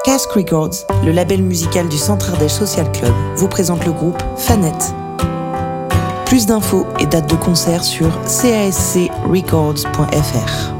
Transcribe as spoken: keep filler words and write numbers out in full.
Casque Records, le label musical du Centre Ardèche Social Club, vous présente le groupe Fanette. Plus d'infos et dates de concert sur c a s c records point f r.